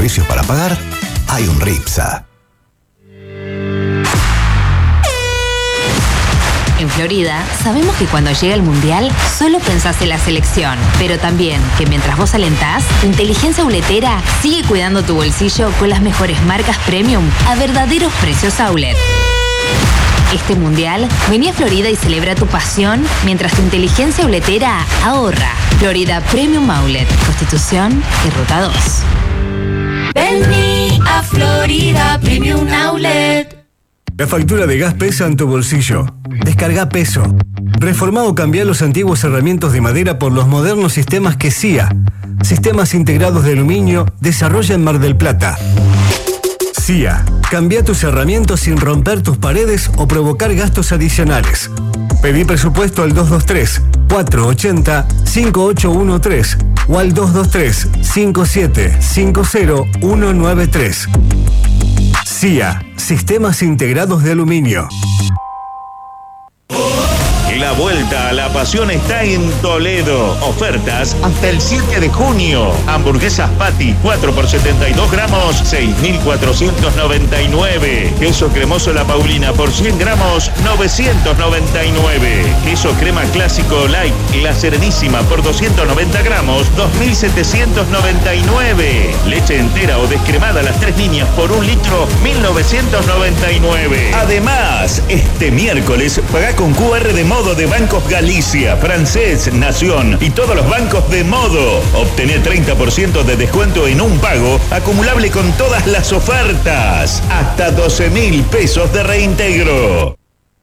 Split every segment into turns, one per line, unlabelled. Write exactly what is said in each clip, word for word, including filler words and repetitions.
servicios para pagar, hay un Ripsa.
En Florida, sabemos que cuando llega el Mundial, solo pensás en la selección. Pero también que mientras vos alentás, tu inteligencia outletera sigue cuidando tu bolsillo con las mejores marcas premium a verdaderos precios outlet. Este Mundial, vení a Florida y celebra tu pasión mientras tu inteligencia outletera ahorra. Florida Premium Outlet, Constitución y Ruta dos.
Vení a Florida Premium Outlet.
La factura de gas pesa en tu bolsillo. Descarga Peso. Reformá o cambiá los antiguos herramientas de madera por los modernos sistemas que C I A, Sistemas Integrados de Aluminio, desarrolla en Mar del Plata. C I A. Cambia tus herramientas sin romper tus paredes o provocar gastos adicionales. Pedí presupuesto al dos dos tres, cuatro ocho cero, cinco ocho uno tres o al dos dos tres, cinco siete cinco cero uno nueve tres. C I A. Sistemas Integrados de Aluminio.
La vuelta a la pasión está en Toledo. Ofertas hasta el siete de junio. Hamburguesas Patty, cuatro por setenta y dos gramos, seis mil cuatrocientos noventa y nueve. Queso cremoso La Paulina por cien gramos, novecientos noventa y nueve. Queso crema clásico light La Serenísima por doscientos noventa gramos, dos mil setecientos noventa y nueve. Leche entera o descremada las tres líneas por un litro, mil novecientos noventa y nueve. Además, este miércoles pagá con Q R de Modo de Bancos Galicia, Francés, Nación y todos los bancos de Modo. Obtené treinta por ciento de descuento en un pago acumulable con todas las ofertas. Hasta doce mil pesos de reintegro.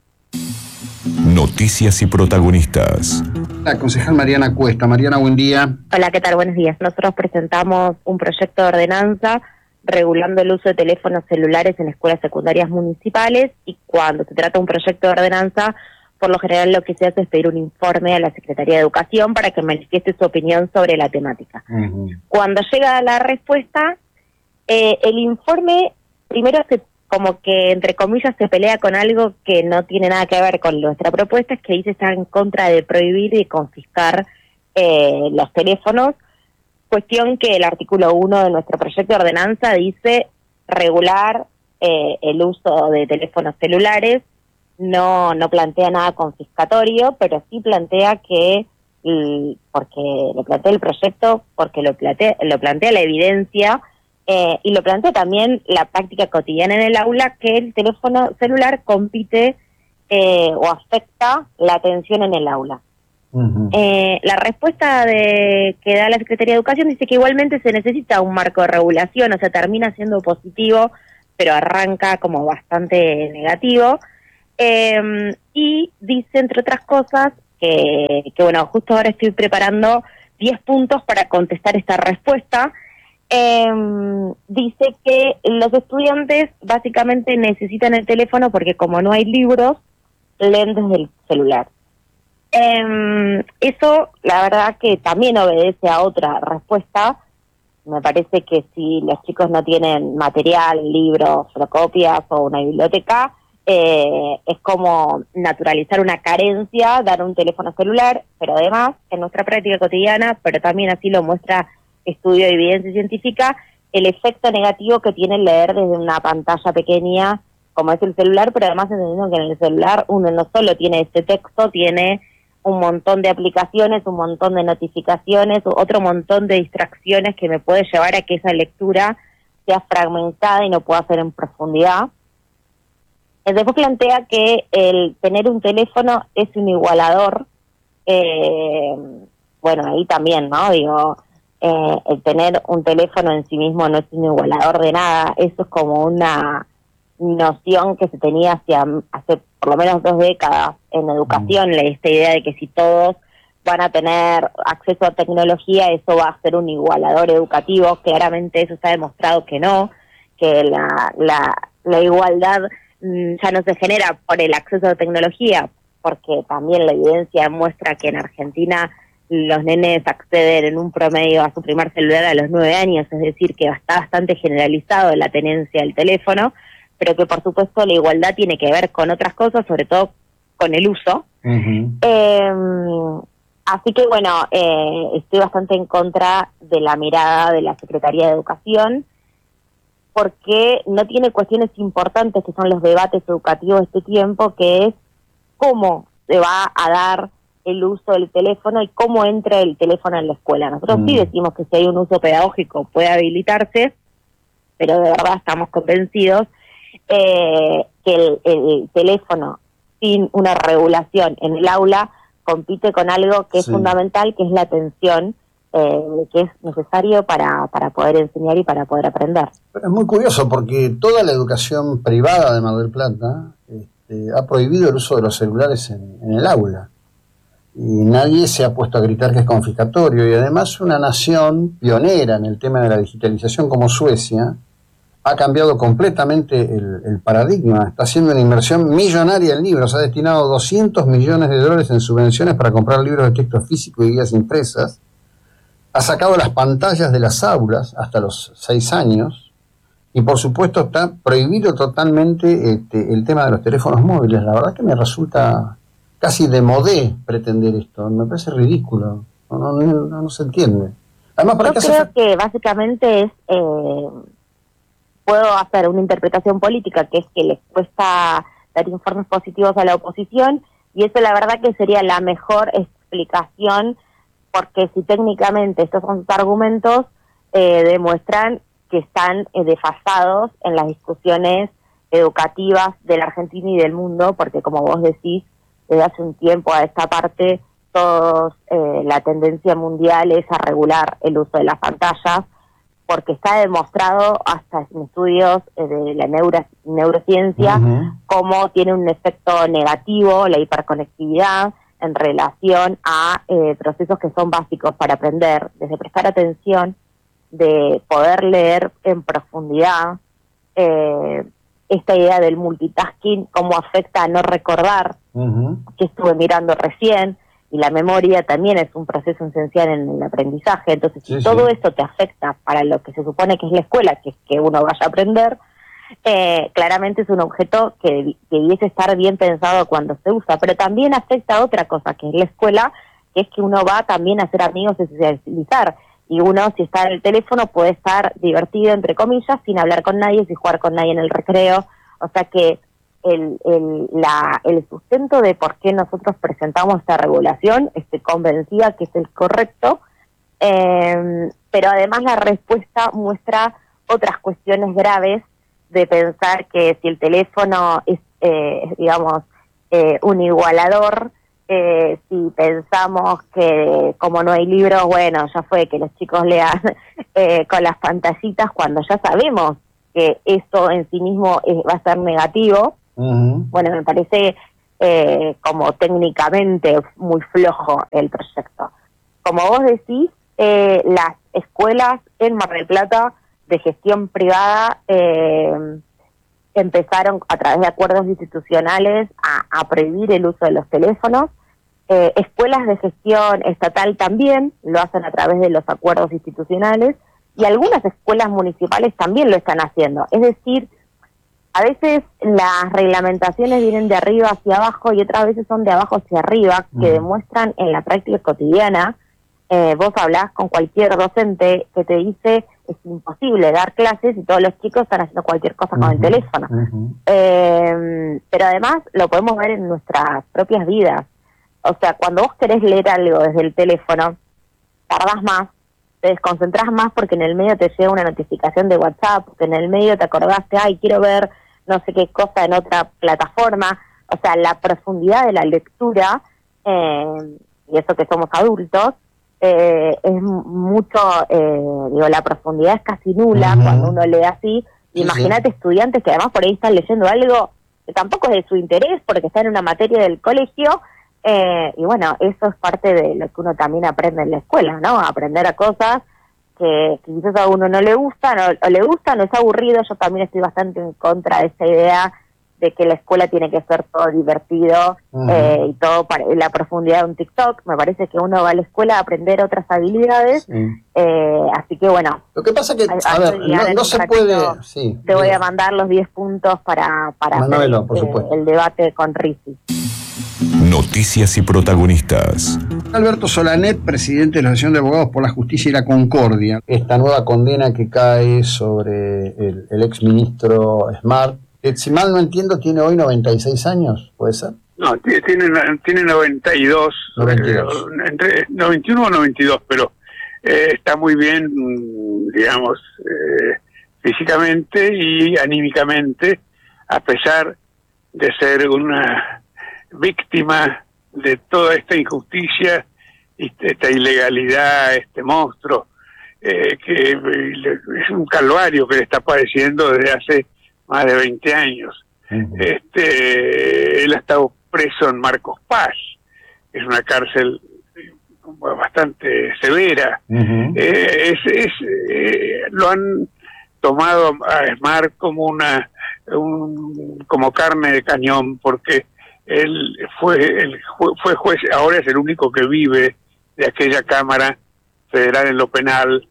Noticias y protagonistas.
La concejal Mariana Cuesta. Mariana, buen día.
Hola, ¿qué tal? Buenos días. Nosotros presentamos un proyecto de ordenanza regulando el uso de teléfonos celulares en escuelas secundarias municipales, y cuando se trata de un proyecto de ordenanza, por lo general lo que se hace es pedir un informe a la Secretaría de Educación para que manifieste su opinión sobre la temática. Uh-huh. Cuando llega la respuesta, eh, el informe primero se, como que entre comillas se pelea con algo que no tiene nada que ver con nuestra propuesta, es que dice estar en contra de prohibir y confiscar eh, los teléfonos, cuestión que el artículo uno de nuestro proyecto de ordenanza dice regular eh, el uso de teléfonos celulares. No no plantea nada confiscatorio, pero sí plantea que, y, porque lo plantea el proyecto, porque lo plantea, lo plantea la evidencia, eh, y lo plantea también la práctica cotidiana en el aula, que el teléfono celular compite eh, o afecta la atención en el aula. Uh-huh. Eh, la respuesta de que da la Secretaría de Educación dice que igualmente se necesita un marco de regulación, o sea, termina siendo positivo, pero arranca como bastante negativo. Eh, y dice, entre otras cosas, que, que bueno, justo ahora estoy preparando diez puntos para contestar esta respuesta. Eh, dice que los estudiantes básicamente necesitan el teléfono porque como no hay libros, leen desde el celular. Eh, eso, la verdad que también obedece a otra respuesta. Me parece que si los chicos no tienen material, libros, fotocopias o una biblioteca, Eh, es como naturalizar una carencia, dar un teléfono celular, pero además, en nuestra práctica cotidiana, pero también así lo muestra estudio de evidencia científica, el efecto negativo que tiene leer desde una pantalla pequeña, como es el celular, pero además entendiendo que en el celular uno no solo tiene este texto, tiene un montón de aplicaciones, un montón de notificaciones, otro montón de distracciones que me puede llevar a que esa lectura sea fragmentada y no pueda ser en profundidad. Después plantea que el tener un teléfono es un igualador, eh, bueno, ahí también, ¿no? Digo, eh, el tener un teléfono en sí mismo no es un igualador de nada, eso es como una noción que se tenía hacia, hace por lo menos dos décadas en educación, mm. esta idea de que si todos van a tener acceso a tecnología, eso va a ser un igualador educativo. Claramente eso se ha demostrado que no, que la, la, la igualdad ya no se genera por el acceso a tecnología, porque también la evidencia muestra que en Argentina los nenes acceden en un promedio a su primer celular a los nueve años, es decir, que está bastante generalizado la tenencia del teléfono, pero que por supuesto la igualdad tiene que ver con otras cosas, sobre todo con el uso. Uh-huh. Eh, así que bueno, eh, estoy bastante en contra de la mirada de la Secretaría de Educación. porque no tiene cuestiones importantes que son los debates educativos de este tiempo, que es cómo se va a dar el uso del teléfono y cómo entra el teléfono en la escuela. Nosotros mm. sí decimos que si hay un uso pedagógico puede habilitarse, pero de verdad estamos convencidos eh, que el, el teléfono sin una regulación en el aula compite con algo que es sí. fundamental, que es la atención, eh, que es necesario para, para poder enseñar y para poder aprender.
Pero es muy curioso porque toda la educación privada de Mar del Plata este, ha prohibido el uso de los celulares en, en el aula. Y nadie se ha puesto a gritar que es confiscatorio. Y además una nación pionera en el tema de la digitalización como Suecia ha cambiado completamente el, el paradigma. Está haciendo una inversión millonaria en libros. Ha destinado doscientos millones de dólares en subvenciones para comprar libros de texto físico y guías impresas. Ha sacado las pantallas de las aulas hasta los seis años. Y por supuesto está prohibido totalmente este, el tema de los teléfonos móviles. La verdad que me resulta casi de modé pretender esto. Me parece ridículo. No, no, no, no se entiende. Además, ¿para
Yo
qué
creo
hace...
que básicamente es... Eh... puedo hacer una interpretación política, que es que les cuesta dar informes positivos a la oposición, y eso la verdad que sería la mejor explicación, porque si técnicamente estos son sus argumentos, eh, demuestran que están eh, desfasados en las discusiones educativas de la Argentina y del mundo, porque como vos decís, desde hace un tiempo a esta parte, todos eh, la tendencia mundial es a regular el uso de las pantallas, porque está demostrado hasta en estudios eh, de la neuro, neurociencia uh-huh. cómo tiene un efecto negativo la hiperconectividad en relación a eh, procesos que son básicos para aprender, desde prestar atención, de poder leer en profundidad, eh, esta idea del multitasking, cómo afecta a no recordar, uh-huh. que estuve mirando recién, y la memoria también es un proceso esencial en el aprendizaje. Entonces, sí, si todo sí. eso te afecta para lo que se supone que es la escuela, que es que uno vaya a aprender, eh, claramente es un objeto que, que debiese estar bien pensado cuando se usa, pero también afecta a otra cosa, que es la escuela, que es que uno va también a hacer amigos y socializar, y uno, si está en el teléfono, puede estar divertido, entre comillas, sin hablar con nadie, sin jugar con nadie en el recreo, o sea que El, el, la, el sustento de por qué nosotros presentamos esta regulación, estoy convencida que es el correcto, eh, pero además la respuesta muestra otras cuestiones graves de pensar que si el teléfono es, eh, digamos, eh, un igualador, eh, si pensamos que como no hay libros, bueno, ya fue que los chicos lean eh, con las pantallitas, cuando ya sabemos que eso en sí mismo es, va a ser negativo. Uh-huh. Bueno, me parece eh, como técnicamente muy flojo el proyecto. Como vos decís, eh, las escuelas en Mar del Plata de gestión privada eh, empezaron a través de acuerdos institucionales a, a prohibir el uso de los teléfonos. Eh, escuelas de gestión estatal también lo hacen a través de los acuerdos institucionales, y algunas escuelas municipales también lo están haciendo. Es decir, a veces las reglamentaciones vienen de arriba hacia abajo y otras veces son de abajo hacia arriba, que mm. demuestran en la práctica cotidiana. Eh, vos hablás con cualquier docente que te dice es imposible dar clases y todos los chicos están haciendo cualquier cosa uh-huh. con el teléfono. Uh-huh. Eh, pero además lo podemos ver en nuestras propias vidas. O sea, cuando vos querés leer algo desde el teléfono, tardás más, te desconcentrás más porque en el medio te llega una notificación de WhatsApp, porque en el medio te acordaste, ay, quiero ver no sé qué cosa en otra plataforma. O sea, la profundidad de la lectura, eh, y eso que somos adultos, eh, es mucho, eh, digo, la profundidad es casi nula uh-huh. cuando uno lee así. Sí, imagínate sí. estudiantes que además por ahí están leyendo algo que tampoco es de su interés porque está en una materia del colegio. Eh, y bueno, eso es parte de lo que uno también aprende en la escuela, ¿no? Aprender a cosas que, que quizás a uno no le gustan, o, o le gustan, o es aburrido. Yo también estoy bastante en contra de esa idea de que la escuela tiene que ser todo divertido uh-huh. eh, y todo para la profundidad de un TikTok. Me parece que uno va a la escuela a aprender otras habilidades, sí. eh, así que bueno.
Lo que pasa que, a, a ver, no, no se puede... Sí,
te voy a mandar los diez puntos para, para hacer,
por
eh,
supuesto.
el debate con Rizzi.
Noticias y protagonistas.
Alberto Solanet, presidente de la Asociación de Abogados por la Justicia y la Concordia. Esta nueva condena que cae sobre el, el exministro Smart, que si mal no entiendo tiene hoy noventa y seis años, ¿puede ser?
No, tiene, tiene noventa y dos,
noventa y dos.
Eh, entre noventa y uno o noventa y dos, pero eh, está muy bien, digamos, eh, físicamente y anímicamente, a pesar de ser una víctima de toda esta injusticia, esta ilegalidad, este monstruo, eh, que es un calvario que le está padeciendo desde hace más de veinte años. Uh-huh. Este, él ha estado preso en Marcos Paz, es una cárcel bastante severa. Uh-huh. eh, es, es, eh, lo han tomado a Smart como una un, como carne de cañón, porque él fue, él fue juez, ahora es el único que vive de aquella Cámara Federal en lo penal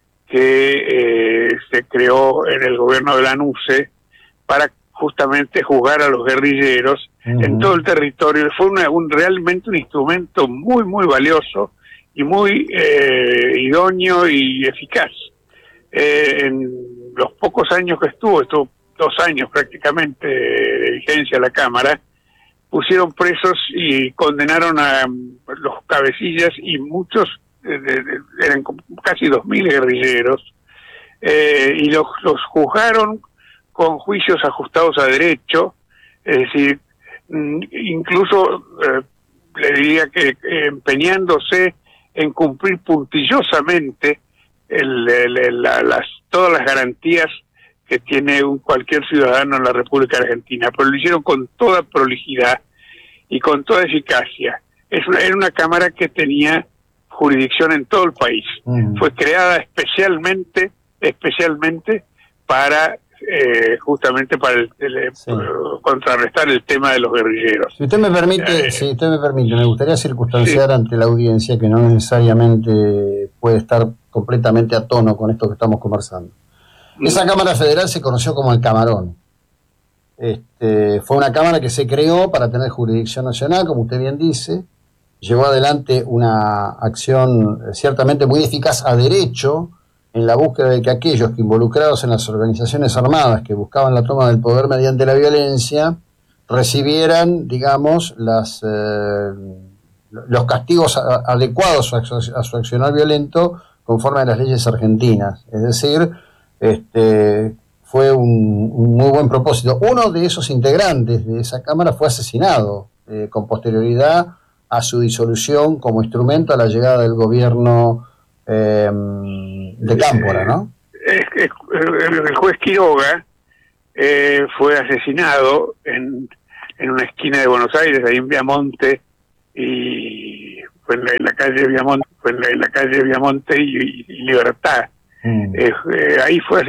que eh, se creó en el gobierno de la N U C E para justamente juzgar a los guerrilleros uh-huh. en todo el territorio. Fue una, un realmente un instrumento muy, muy valioso y muy eh, idóneo y eficaz. Eh, en los pocos años que estuvo, estuvo dos años prácticamente de vigencia la Cámara, pusieron presos y condenaron a los cabecillas y muchos, de, de, de, eran casi dos mil guerrilleros, eh, y los, los juzgaron con juicios ajustados a derecho, es decir, incluso eh, le diría que eh, empeñándose en cumplir puntillosamente el, el, el, la, las, todas las garantías que tiene un, cualquier ciudadano en la República Argentina, pero lo hicieron con toda prolijidad y con toda eficacia. Es una, era una Cámara que tenía jurisdicción en todo el país. Uh-huh. Fue creada especialmente, especialmente para Eh, justamente para el, el, sí. contrarrestar el tema de los guerrilleros.
Si usted me permite, eh, si usted me permite, me gustaría circunstanciar sí. ante la audiencia que no necesariamente puede estar completamente a tono con esto que estamos conversando. Mm. Esa Cámara Federal se conoció como el Camarón. Este, fue una cámara que se creó para tener jurisdicción nacional, como usted bien dice. Llevó adelante una acción ciertamente muy eficaz a derecho, en la búsqueda de que aquellos que involucrados en las organizaciones armadas que buscaban la toma del poder mediante la violencia recibieran, digamos, las eh, los castigos a, adecuados a su, a su accionar violento conforme a las leyes argentinas. Es decir, este, fue un, un muy buen propósito. Uno de esos integrantes de esa Cámara fue asesinado eh, con posterioridad a su disolución como instrumento a la llegada del gobierno Eh, de Cámpora, ¿no?
Eh, eh, el juez Quiroga eh, fue asesinado en, en una esquina de Buenos Aires, ahí en Viamonte, y fue en la, en la calle Viamonte, fue en la, en la calle Viamonte y, y, y Libertad. Mm. Eh, eh, ahí fue